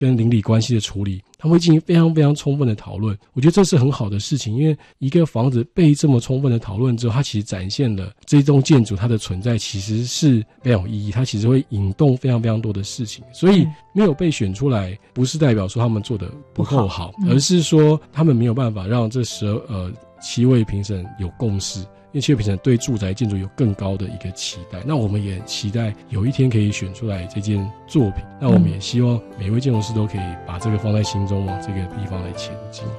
跟邻里关系的处理，他们会进行非常非常充分的讨论。我觉得这是很好的事情，因为一个房子被这么充分的讨论之后，它其实展现了这栋建筑它的存在其实是非常有意义，它其实会引动非常非常多的事情。所以没有被选出来不是代表说他们做的不够好，而是说他们没有办法让这7位评审有共识，因为7位评审对住宅建筑有更高的一个期待。那我们也期待有一天可以选出来这件作品，那我们也希望每一位建筑师都可以把这个放在心中，往这个地方来前进。